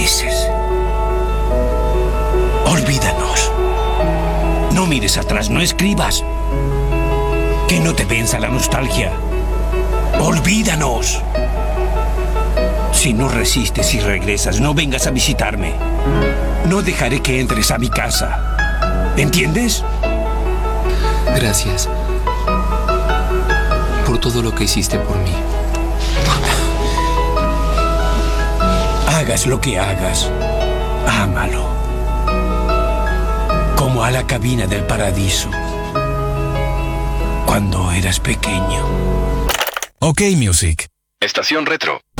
mereces. Olvídanos. No mires atrás, no escribas. Que no te venza la nostalgia. Olvídanos. Si no resistes y regresas, no vengas a visitarme. No dejaré que entres a mi casa. ¿Entiendes? Gracias por todo lo que hiciste por mí. Hagas lo que hagas, ámalo. Como a la cabina del paraíso, cuando eras pequeño. OK Music. Estación Retro.